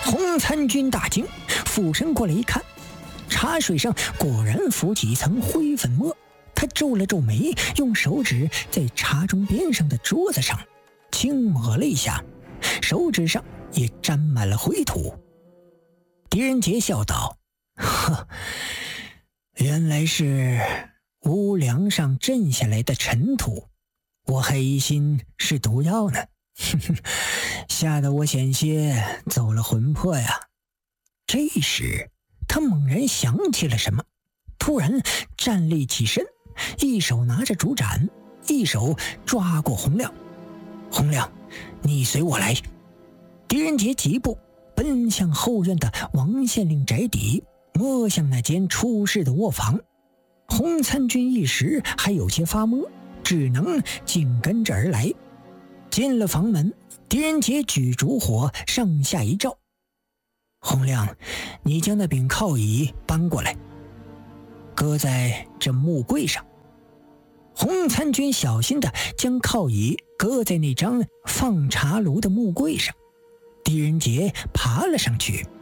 洪参军大惊，俯身过来一看，茶水上果然浮起一层灰粉末。他皱了皱眉，用手指在茶盅边上的桌子上轻抹了一下，手指上也沾满了灰土。狄仁杰笑道：“呵，原来是屋梁上震下来的尘土，我还疑心是毒药呢，吓得我险些走了魂魄呀。”这时他猛然想起了什么，突然站立起身，一手拿着竹盏，一手抓过洪亮。洪亮，你随我来。狄仁杰疾步奔向后院的王县令宅邸，摸向那间出事的卧房。洪参军一时还有些发懵，只能紧跟着而来。进了房门，狄仁杰举烛火上下一照：“洪亮，你将那柄靠椅搬过来，搁在这木柜上。”洪参军小心地将靠椅搁在那张放茶炉的木柜上。狄仁杰爬了上去，